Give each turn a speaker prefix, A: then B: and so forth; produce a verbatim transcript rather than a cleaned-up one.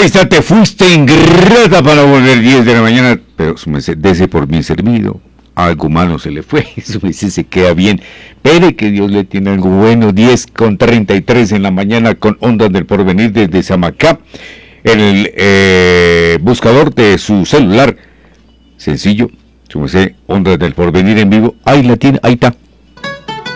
A: Ahí está, te fuiste ingrata para volver diez de la mañana, pero su merced, dese por bien servido. Algo malo se le fue, su merced se queda bien. Pere que Dios le tiene algo bueno. Diez con treinta y tres en la mañana con Ondas del Porvenir desde Samacá. El eh, buscador de su celular, sencillo, su merced, Ondas del Porvenir en vivo. Ahí la tiene, ahí está.